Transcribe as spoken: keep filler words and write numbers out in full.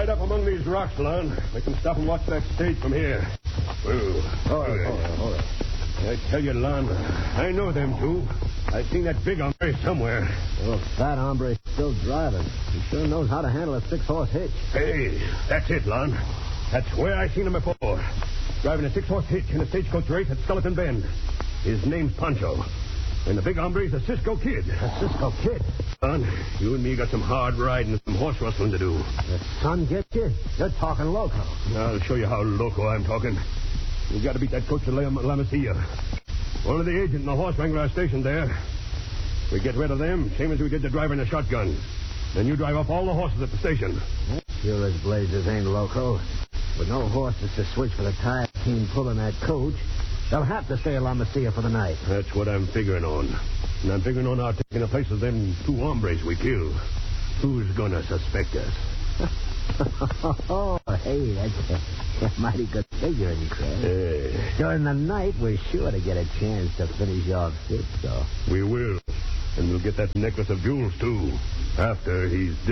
Right up among these rocks, Lon. We can stop and watch that stage from here. Well, hold on, hold on, hold on. I tell you, Lon, I know them two. I've seen that big hombre somewhere. Well, that hombre's still driving. He sure knows how to handle a six-horse hitch. Hey, that's it, Lon. That's where I seen him before. Driving a six-horse hitch in a stagecoach race at Skeleton Bend. His name's Pancho. And the big hombre's a Cisco Kid. A Cisco Kid? Son, you and me got some hard riding and some horse rustling to do. The sun gets you? You're talking loco. I'll show you how loco I'm talking. We've got to beat that coach to La, La Mesilla. Only the agent and the horse wrangler are stationed there. We get rid of them, same as we did the driver in the shotgun. Then you drive up all the horses at the station. Sure as blazes ain't loco. With no horses to switch for the tired team pulling that coach, they'll have to stay at La Mesilla for the night. That's what I'm figuring on. And I'm figuring on our taking the place of them two hombres we killed. Who's gonna suspect us? Oh, hey, that's a, a mighty good figuring, Chris. Uh, During the night, we're sure to get a chance to finish off Cisco. We will. And we'll get that necklace of jewels, too, after he's dead.